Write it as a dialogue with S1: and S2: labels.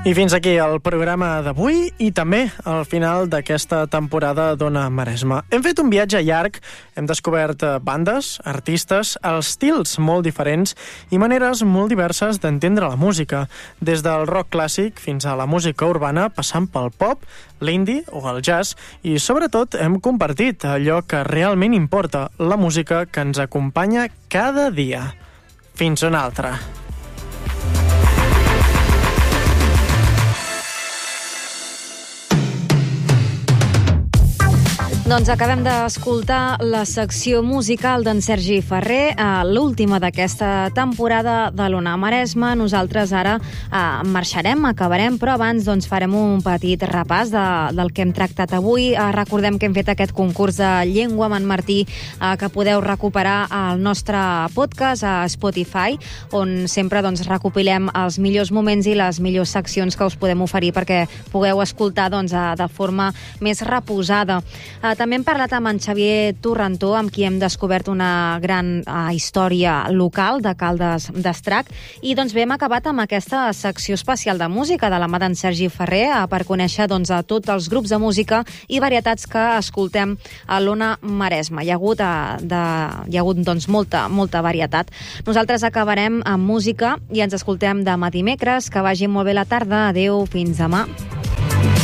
S1: I fins aquí el programa d'avui i també al final d'aquesta temporada d'Ona Maresma. Hem fet un viatge llarg, hem descobert bandes, artistes, estils molt diferents i maneres molt diverses d'entendre la música, des del rock clàssic fins a la música urbana, passant pel pop, l'indie o el jazz, i sobretot hem compartit allò que realment importa, la música que ens acompanya cada dia. Fins una altra.
S2: Doncs acabem d'escoltar la secció musical d'en Sergi Ferrer, l'última d'aquesta temporada de l'Ona Maresma. Nosaltres ara marxarem, acabarem, però abans farem un petit repàs del que hem tractat avui. Recordem que hem fet aquest concurs de llengua amb en Martí, que podeu recuperar al nostre podcast a Spotify, on sempre recopilem els millors moments i les millors seccions que us podem oferir perquè pugueu escoltar de forma més reposada. També hem parlat amb en Xavier Torrentó, amb qui hem descobert una gran història local de Caldes d'Estrac, i bé, hem acabat amb aquesta secció especial de música de la mà d'en Sergi Ferrer per conèixer a tots els grups de música i varietats que escoltem a l'Ona Maresma. Hi ha hagut molta varietat. Nosaltres acabarem amb música i ens escoltem demà dimecres. Que vagi molt bé la tarda. Adéu, fins demà.